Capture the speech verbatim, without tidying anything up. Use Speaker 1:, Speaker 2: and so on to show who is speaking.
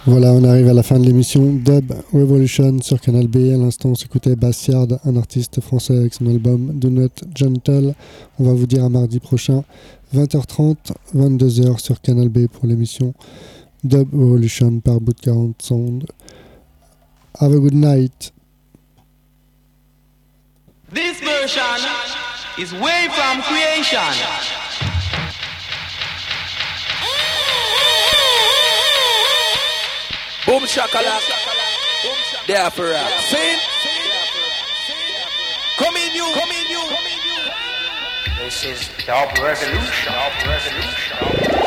Speaker 1: Voilà, on arrive à la fin de l'émission Dub Revolution sur Canal B. À l'instant, on s'écoutait Bassiard, un artiste français avec son album Do Not Gentle. On va vous dire à mardi prochain, vingt heures trente, vingt-deux heures sur Canal B pour l'émission Dub Revolution par Bout quarante Sound. Have a good night.
Speaker 2: This version is way from creation. Boom shakalak, there for rap. Sing. Come in you, come in you.
Speaker 3: This is Dub Revolution. Dub Revolution.